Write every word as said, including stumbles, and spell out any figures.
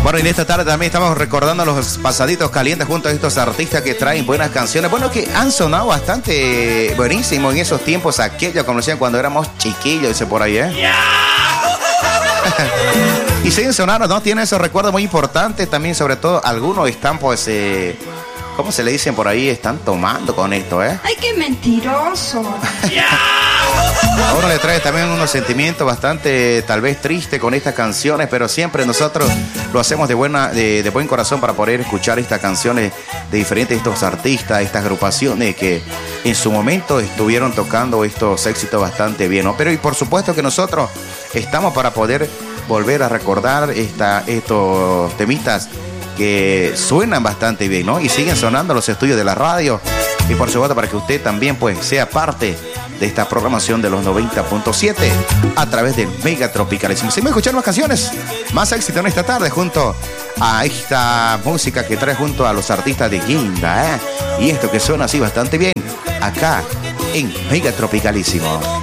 Bueno, y en esta tarde también estamos recordando los pasaditos calientes junto a estos artistas que traen buenas canciones. Bueno, que han sonado bastante buenísimo en esos tiempos aquellos, como decían cuando éramos chiquillos, dice por ahí, ¿eh? Yeah. Y siguen sonando, ¿no? Tienen esos recuerdos muy importantes también, sobre todo algunos están pues... Eh, ¿cómo se le dicen por ahí? Están tomando con esto, ¿eh? ¡Ay, qué mentiroso! A uno le trae también unos sentimientos bastante, tal vez tristes con estas canciones, pero siempre nosotros lo hacemos de buena, de, de buen corazón para poder escuchar estas canciones de diferentes estos artistas, estas agrupaciones que en su momento estuvieron tocando estos éxitos bastante bien, ¿no? Pero y por supuesto que nosotros estamos para poder volver a recordar esta, estos temitas que suenan bastante bien, ¿no? Y siguen sonando los estudios de la radio. Y por supuesto para que usted también pues sea parte de esta programación de los noventa punto siete a través del Mega Tropicalísimo. Seguimos escuchando más canciones, más éxito en esta tarde junto a esta música que trae junto a los artistas de Guinda, ¿eh? Y esto que suena así bastante bien acá en Mega Tropicalísimo.